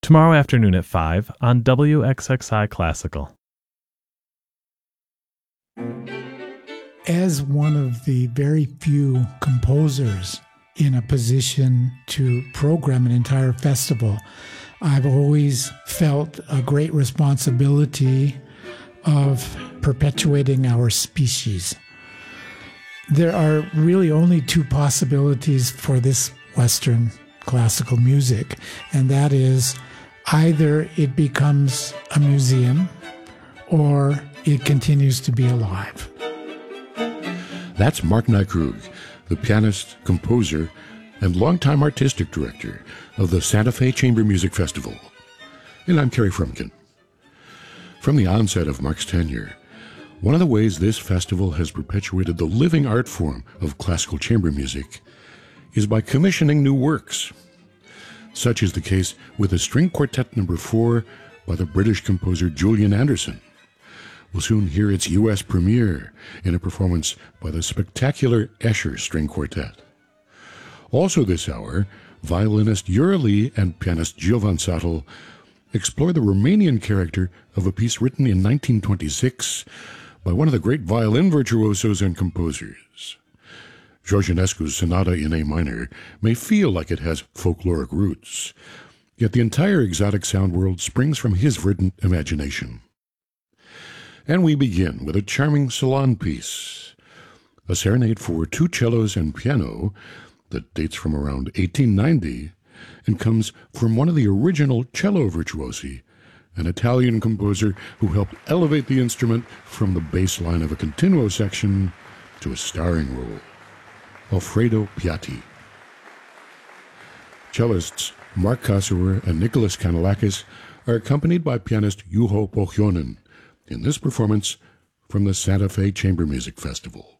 tomorrow afternoon at 5 on WXXI Classical. As one of the very few composers in a position to program an entire festival, I've always felt a great responsibility of perpetuating our species. There are really only two possibilities for this Western classical music, and that is either it becomes a museum or it continues to be alive. That's Mark Nykrug, the pianist, composer, and longtime artistic director of the Santa Fe Chamber Music Festival. And I'm Kerry Frumkin. From the onset of Mark's tenure, one of the ways this festival has perpetuated the living art form of classical chamber music is by commissioning new works. Such is the case with the String Quartet No. 4 by the British composer Julian Anderson. We'll soon hear its U.S. premiere in a performance by the spectacular Escher String Quartet. Also this hour, violinist Yura Lee and pianist Giovan Sattel explore the Romanian character of a piece written in 1926 by one of the great violin virtuosos and composers. Georgianescu's Sonata in A minor may feel like it has folkloric roots, yet the entire exotic sound world springs from his verdant imagination. And we begin with a charming salon piece, a serenade for two cellos and piano that dates from around 1890 and comes from one of the original cello virtuosi, an Italian composer who helped elevate the instrument from the bass line of a continuo section to a starring role, Alfredo Piatti. Cellists Mark Kossower and Nicholas Kanellakis are accompanied by pianist Juho Pohjonen in this performance from the Santa Fe Chamber Music Festival.